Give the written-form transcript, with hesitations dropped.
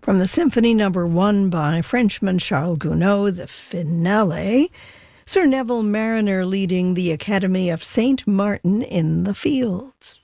From the Symphony No. 1 by Frenchman Charles Gounod, the finale, Sir Neville Marriner leading the Academy of St. Martin in the Fields.